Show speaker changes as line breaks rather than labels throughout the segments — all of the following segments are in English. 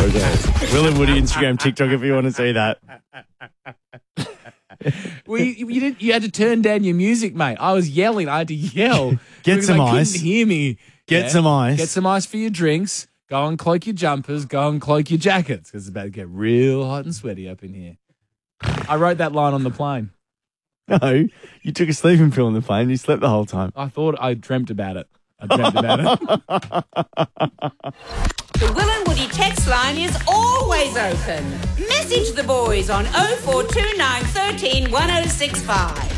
good. Will and Woody Instagram, TikTok if you want to see that.
Well, you had to turn down your music, mate. I was yelling. I had to yell.
Get some ice.
Couldn't hear me.
Get some ice.
Get some ice for your drinks. Go and cloak your jumpers. Go and cloak your jackets because it's about to get real hot and sweaty up in here. I wrote that line on the plane.
No, you took a sleeping pill on the plane. You slept the whole time.
I thought I dreamt about it. The
Will and Woody text line is always open. Message the boys on 0429 13 1065.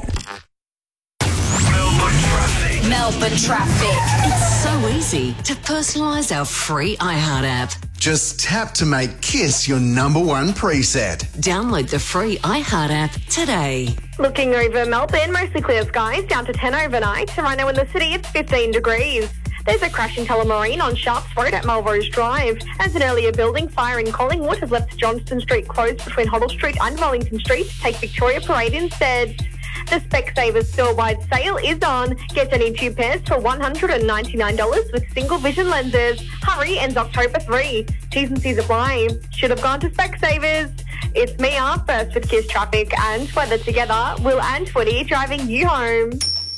Melbourne Traffic. It's so easy to personalise our free iHeart app.
Just tap to make Kiss your number one preset.
Download the free iHeart app today.
Looking over Melbourne, mostly clear skies, down to 10 overnight. Right now in the city, it's 15 degrees. There's a crash in Tullamarine on Sharps Road at Melrose Drive. As an earlier building fire in Collingwood has left Johnston Street closed between Hoddle Street and Wellington Street. Take Victoria Parade instead. The Specsavers store-wide sale is on. Get any 2 pairs for $199 with single vision lenses. Hurry, ends October 3. T's and C's apply. Should have gone to Specsavers. It's me up first with Kiss Traffic and weather together. Will and Woody driving you home.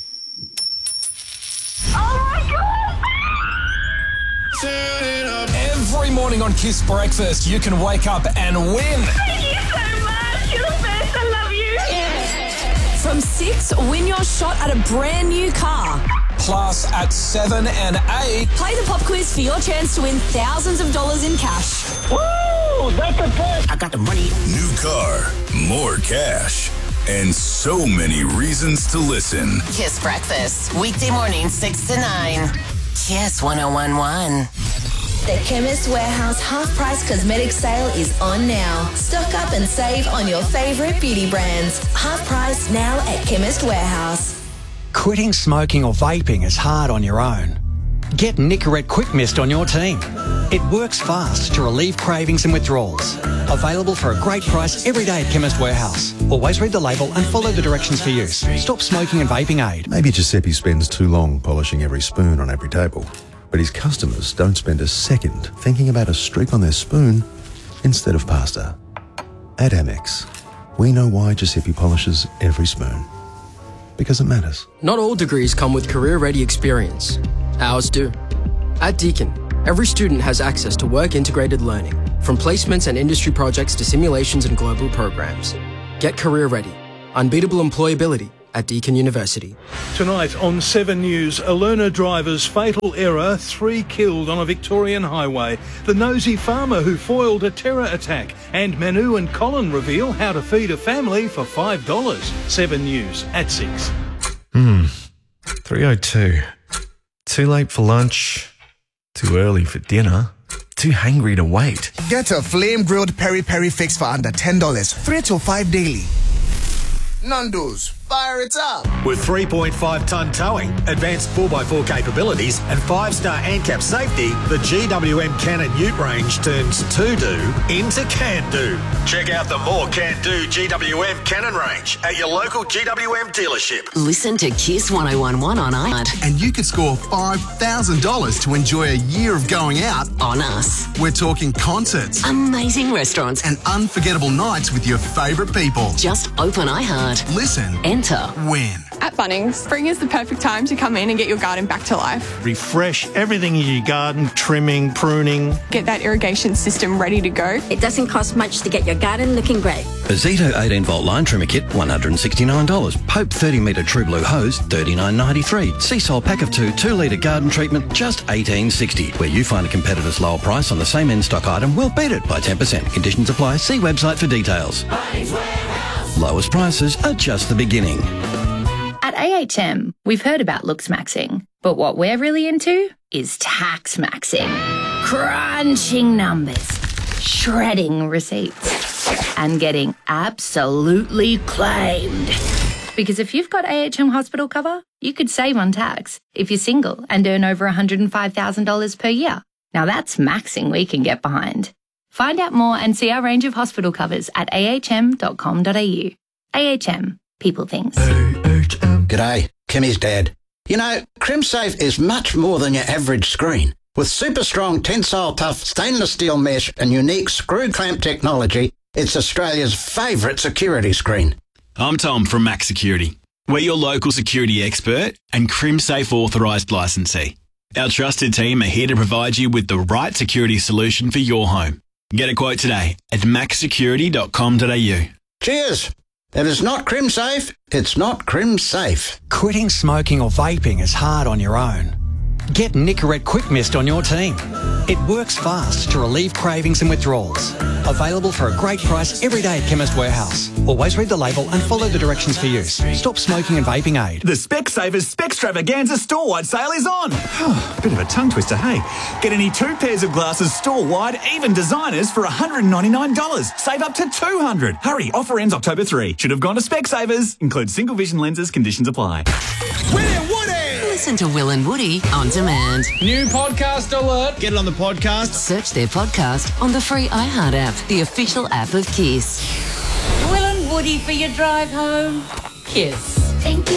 Oh my God!
Every morning on Kiss Breakfast, you can wake up and win.
Thank you so much. You're the best. I love you.
From 6, win your shot at a brand new car.
Plus, at 7 and 8,
Play the pop quiz for your chance to win thousands of dollars in cash.
Woo! That's the best.
I got the money.
New car, more cash, and so many reasons to listen.
Kiss Breakfast, weekday morning 6 to 9. Kiss 1011.
The Chemist Warehouse half-price cosmetic sale is on now. Stock up and save on your favourite beauty brands. Half price now at Chemist Warehouse.
Quitting smoking or vaping is hard on your own. Get Nicorette Quick Mist on your team. It works fast to relieve cravings and withdrawals. Available for a great price every day at Chemist Warehouse. Always read the label and follow the directions for use. Stop smoking and vaping aid.
Maybe Giuseppe spends too long polishing every spoon on every table. But his customers don't spend a second thinking about a streak on their spoon instead of pasta. At Amex, we know why Giuseppe polishes every spoon. Because it matters.
Not all degrees come with career-ready experience. Ours do. At Deakin, every student has access to work-integrated learning, from placements and industry projects to simulations and global programs. Get career-ready. Unbeatable employability at Deakin University.
Tonight on 7 News, a learner driver's fatal error, 3 killed on a Victorian highway. The nosy farmer who foiled a terror attack. And Manu and Colin reveal how to feed a family for $5. 7 News at 6.
3:02. Too late for lunch. Too early for dinner. Too hungry to wait.
Get a flame-grilled peri-peri fix for under $10. 3 till 5 daily. Nando's, fire it up.
With 3.5-tonne towing, advanced 4x4 capabilities and 5-star ANCAP safety, the GWM Cannon Ute range turns to-do into can-do. Check out the more can-do GWM Cannon range at your local GWM dealership.
Listen to Kiss 1011 on iHeart.
And you could score $5,000 to enjoy a year of going out
on us.
We're talking concerts,
amazing restaurants,
and unforgettable nights with your favourite people.
Just open iHeart.
Listen.
Enter.
Win.
At Bunnings, spring is the perfect time to come in and get your garden back to life.
Refresh everything in your garden, trimming, pruning.
Get that irrigation system ready to go.
It doesn't cost much to get your garden looking great.
A Zito 18-volt line trimmer kit, $169. Pope 30-metre True Blue hose, $39.93. Seasol pack of 2 2-litre garden treatment, just $18.60. Where you find a competitor's lower price on the same in-stock item, we'll beat it by 10%. Conditions apply. See website for details. Lowest prices are just the beginning.
At AHM, we've heard about looks maxing, but what we're really into is tax maxing. Crunching numbers, shredding receipts, and getting absolutely claimed. Because if you've got AHM hospital cover, you could save on tax if you're single and earn over $105,000 per year. Now that's maxing we can get behind. Find out more and see our range of hospital covers at ahm.com.au. AHM. People things.
G'day, Kimmy's dad. You know, CrimSafe is much more than your average screen. With super strong tensile tough stainless steel mesh and unique screw clamp technology, it's Australia's favourite security screen.
I'm Tom from Max Security. We're your local security expert and CrimSafe authorised licensee. Our trusted team are here to provide you with the right security solution for your home. Get a quote today at maxsecurity.com.au.
Cheers! If it's not CrimSafe, it's not CrimSafe.
Quitting smoking or vaping is hard on your own. Get Nicorette Quick Mist on your team. It works fast to relieve cravings and withdrawals. Available for a great price every day at Chemist Warehouse. Always read the label and follow the directions for use. Stop smoking and vaping aid.
The Specsavers Spextravaganza store-wide sale is on. Bit of a tongue twister, hey. Get any 2 pairs of glasses store-wide, even designers, for $199. Save up to $200. Hurry, offer ends October 3. Should have gone to Specsavers. Includes single vision lenses, conditions apply.
Listen to Will and Woody on demand.
New podcast alert.
Get it on the podcast.
Search their podcast on the free iHeart app, the official app of Kiss.
Will and Woody for your drive home. Kiss.
Thank you.